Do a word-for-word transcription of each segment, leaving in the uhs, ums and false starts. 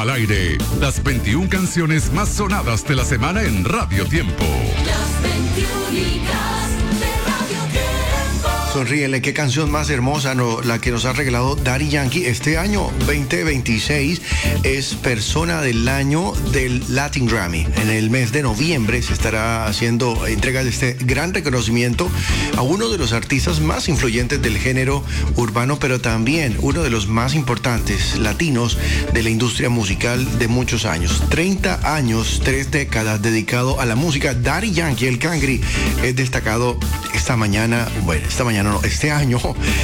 Al aire, las veintiuna canciones más sonadas de la semana en Radio Tiempo. Las veintiuna de Radio Tiempo. Sonríele, qué canción más hermosa, no, la que nos ha regalado Daddy Yankee. Este año veinte veintiséis es persona del año del Latin Grammy. En el mes de noviembre se estará haciendo entrega de este gran reconocimiento a uno de los artistas más influyentes del género urbano, pero también uno de los más importantes latinos de la industria musical de muchos años. treinta años, tres décadas dedicado a la música. Daddy Yankee, el Cangri, es destacado esta mañana, bueno, esta mañana no, este año,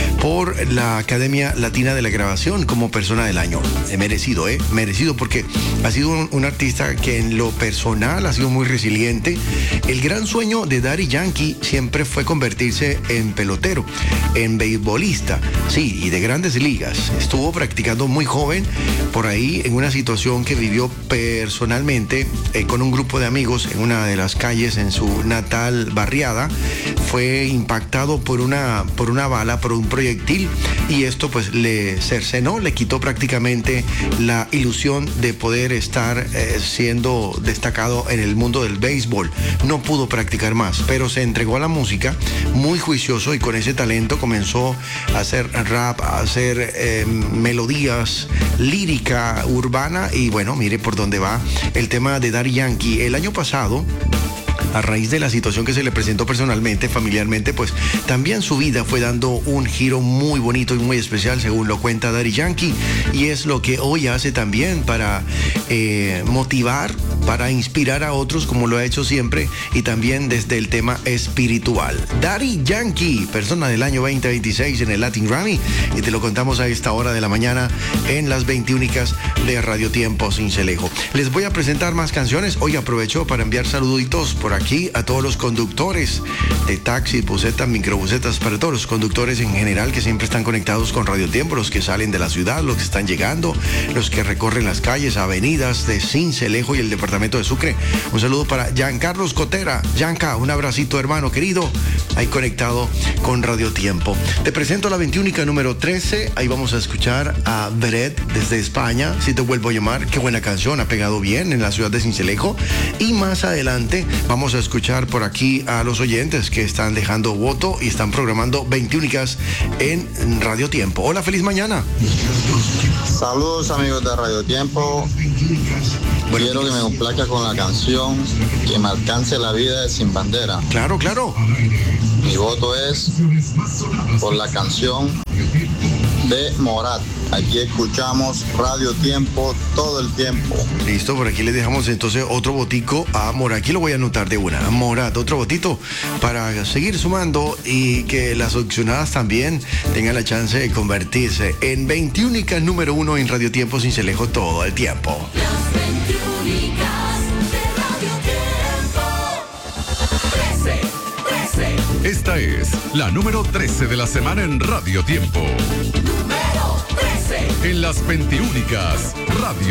por la Academia Latina de la Grabación como persona del año. Eh, merecido, ¿eh? Merecido, porque ha sido un, un artista que en lo personal ha sido muy resiliente. El gran sueño de Daddy Yankee siempre fue convertirse en pelotero, en beisbolista, sí, y de grandes ligas. Estuvo practicando muy joven por ahí en una situación que vivió personalmente eh, con un grupo de amigos en una de las calles en su natal barriada. Fue impactado por una, por una bala, por un proyectil, y esto pues le cercenó, le quitó prácticamente la ilusión de poder estar eh, siendo destacado en el mundo del béisbol. No pudo practicar más, pero se entregó a la música muy juicioso, y con ese talento comenzó a hacer rap, a hacer eh, melodías, lírica urbana, y bueno, mire por dónde va el tema de Daddy Yankee. El año pasado, a raíz de la situación que se le presentó personalmente, familiarmente, pues también su vida fue dando un giro muy bonito y muy especial, según lo cuenta Daddy Yankee, y es lo que hoy hace también para eh, motivar, para inspirar a otros, como lo ha hecho siempre, y también desde el tema espiritual. Daddy Yankee, persona del año veinte veintiséis en el Latin Grammy, y te lo contamos a esta hora de la mañana en las veintiúnicas de Radio Tiempo Sincelejo. Les voy a presentar más canciones. Hoy aprovecho para enviar saluditos por aquí a todos los conductores de taxis, busetas, microbusetas, para todos los conductores en general que siempre están conectados con Radio Tiempo, los que salen de la ciudad, los que están llegando, los que recorren las calles, avenidas de Sincelejo y el departamento de Sucre. Un saludo para Giancarlos Cotera. Gianca, un abracito, hermano querido, ahí conectado con Radio Tiempo. Te presento la veintiúnica número trece. Ahí vamos a escuchar a Beret desde España, Si te vuelvo a llamar. Qué buena canción, ha pegado bien en la ciudad de Sincelejo. Y más adelante vamos a escuchar por aquí a los oyentes que están dejando voto y están programando veintiúnicas en Radio Tiempo. Hola, feliz mañana. Saludos, amigos de Radio Tiempo. Quiero que me complazca con la canción Que me alcance la vida de Sin Bandera. Claro, claro. Mi voto es por la canción de Morat. Aquí escuchamos Radio Tiempo todo el tiempo. Listo, por aquí les dejamos entonces otro votico a Morat. Aquí lo voy a anotar de una. Morat, otro votito para seguir sumando y que las opcionadas también tengan la chance de convertirse en veintiúnica número uno en Radio Tiempo Sincelejo todo el tiempo. Las veintiúnicas de Radio Tiempo. trece, trece. Esta es la número trece de la semana en Radio Tiempo. Número trece. En las veintiúnicas Radio